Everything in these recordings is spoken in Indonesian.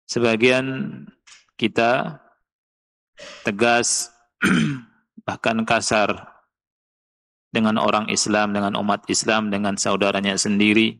Sebagian kita tegas bahkan kasar dengan orang Islam, dengan umat Islam, dengan saudaranya sendiri.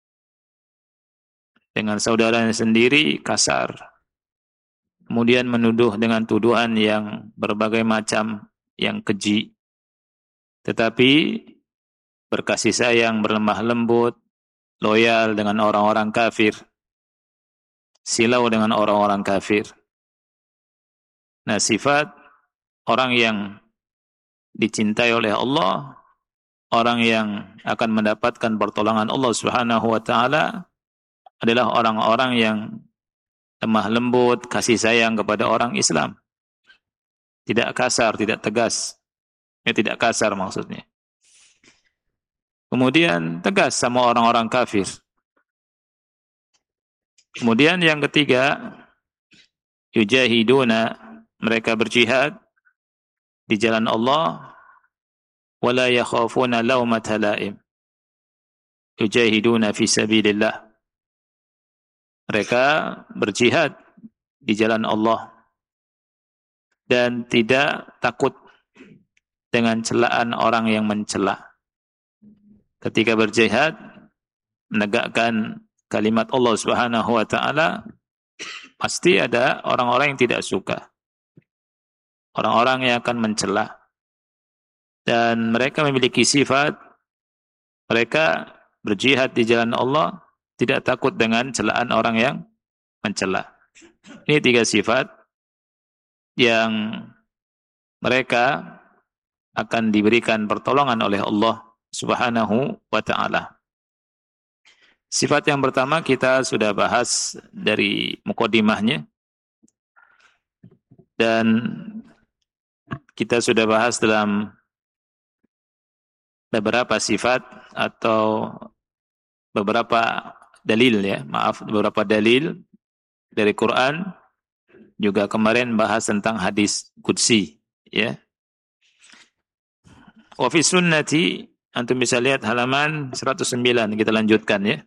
Dengan saudaranya sendiri kasar. Kemudian menuduh dengan tuduhan yang berbagai macam, yang keji. Tetapi berkasih sayang, berlemah lembut, loyal dengan orang-orang kafir. Silau dengan orang-orang kafir. Nah, sifat orang yang dicintai oleh Allah, orang yang akan mendapatkan pertolongan Allah Subhanahu wa taala adalah orang-orang yang lemah lembut, kasih sayang kepada orang Islam. Tidak kasar, tidak tegas. Tidak kasar maksudnya. Kemudian tegas sama orang-orang kafir. Kemudian yang ketiga, yujahiduna, mereka berjihad di jalan Allah, wala yakhafuna laumata laim. Yujahiduna fi sabilillah. Mereka berjihad di jalan Allah dan tidak takut dengan celaan orang yang mencela. Ketika berjihad, menegakkan kalimat Allah Subhanahu wa taala, pasti ada orang-orang yang tidak suka. Orang-orang yang akan mencela. Dan mereka memiliki sifat, mereka berjihad di jalan Allah, tidak takut dengan celaan orang yang mencela. Ini 3 sifat yang mereka akan diberikan pertolongan oleh Allah Subhanahu wa ta'ala. Sifat yang pertama kita sudah bahas dari mukadimahnya. Dan kita sudah bahas dalam beberapa sifat atau beberapa dalil beberapa dalil dari Quran, juga kemarin bahas tentang hadis qudsi ya. Wa fi sunnati, antum bisa lihat halaman 109, kita lanjutkan ya.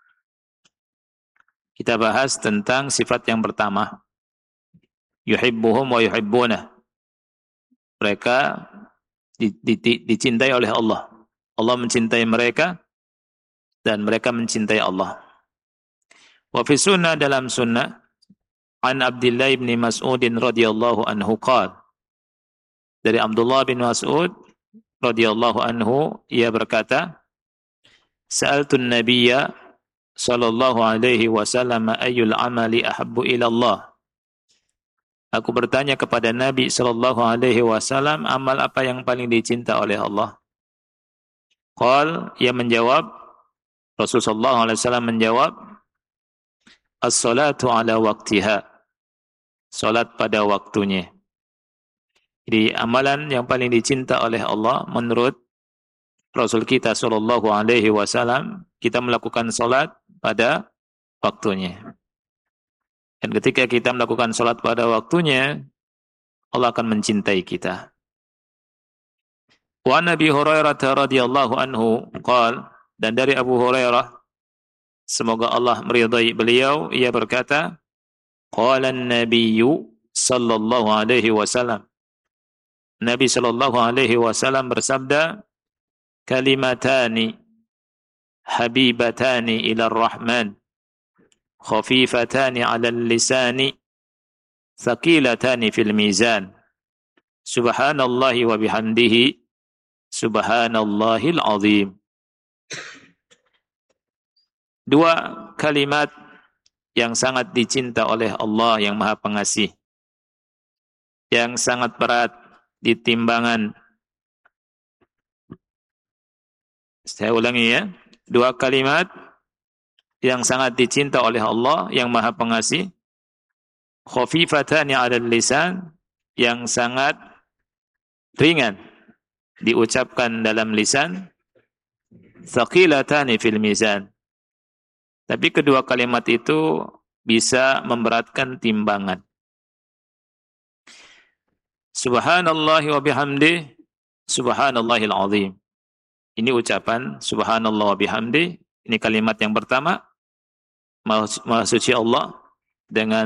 Kita bahas tentang sifat yang pertama. Yuhibbuhum wa yuhibbunah. Mereka dicintai oleh Allah. Allah mencintai mereka dan mereka mencintai Allah. Wa fi sunnah, dalam sunnah, an Abdullah bin Mas'ud radhiyallahu anhu qala, dari Abdullah bin Mas'ud radhiyallahu anhu, ia berkata, sa'altun nabiyya sallallahu alaihi wasallam ayyul amali ahabbu ila Allah. Aku bertanya kepada Nabi sallallahu alaihi wasallam, amal apa yang paling dicinta oleh Allah? Qal, ia menjawab, Rasulullah sallallahu alaihi wasallam menjawab, as-salatu ala waqtiha. Salat pada waktunya. Jadi amalan yang paling dicinta oleh Allah menurut Rasul kita sallallahu alaihi wasallam, kita melakukan salat pada waktunya. Dan ketika kita melakukan salat pada waktunya, Allah akan mencintai kita. Wa Nabi Hurairah radhiyallahu anhu qala, dan dari Abu Hurairah, semoga Allah meridai beliau, ia berkata, qala an-nabiyyu sallallahu alaihi wasallam, Nabi sallallahu alaihi wasallam bersabda, kalimatani habibatani ila ar-Rahman, khafifatani 'ala al-lisani, thaqilatani fil mizan, subhanallahi wa bihamdihi, subhanallahil azim. 2 kalimat yang sangat dicinta oleh Allah yang Maha Pengasih, yang sangat berat di timbangan. Saya ulangi ya. 2 kalimat yang sangat dicinta oleh Allah yang Maha Pengasih. Khafifatani 'alal lisan, yang sangat ringan diucapkan dalam lisan. Thaqilatani fil mizan. Tapi kedua kalimat itu bisa memberatkan timbangan. Subhanallahi wa bihamdihi, subhanallahil azim. Ini ucapan subhanallah wa bihamdi. Ini kalimat yang pertama. Maha suci Allah dengan